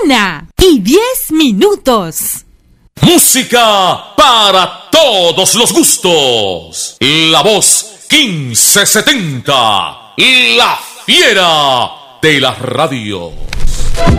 1:10. Música para todos los gustos. La Voz 1570, la fiera de la radio.